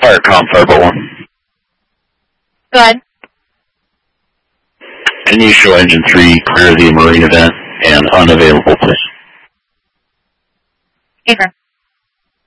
Firecom 501. Go ahead. Can you show engine 3 clear the marine event and unavailable, please? Affirm.